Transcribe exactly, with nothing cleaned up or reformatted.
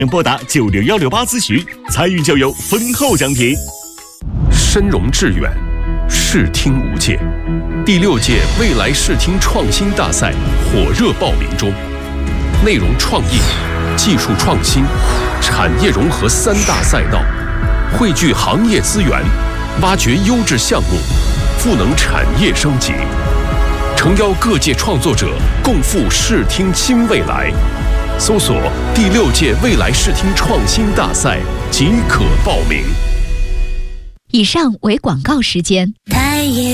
拨打九零幺六八咨询，参与就有丰厚奖品。 深融致远，视听无界。第六届未来视听创新大赛火热报名中，内容创意、技术创新、产业融合三大赛道，汇聚行业资源，挖掘优质项目，赋能产业升级，诚邀各界创作者共赴视听新未来。搜索第六届未来视听创新大赛即可报名。 以上为广告时间。